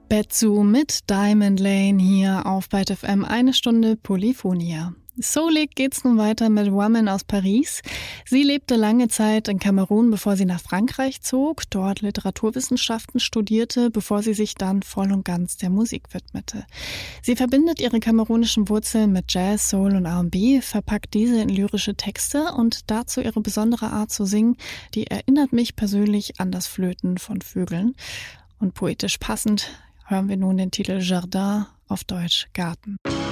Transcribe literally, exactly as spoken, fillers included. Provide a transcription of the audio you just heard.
Betsu mit Diamond Lane hier auf Byte F M, eine Stunde Polyphonia. Soulig geht's nun weiter mit Woman aus Paris. Sie lebte lange Zeit in Kamerun, bevor sie nach Frankreich zog, dort Literaturwissenschaften studierte, bevor sie sich dann voll und ganz der Musik widmete. Sie verbindet ihre kamerunischen Wurzeln mit Jazz, Soul und R und B, verpackt diese in lyrische Texte und dazu ihre besondere Art zu singen, die erinnert mich persönlich an das Flöten von Vögeln. Und poetisch passend hören wir nun den Titel Jardin, auf Deutsch Garten.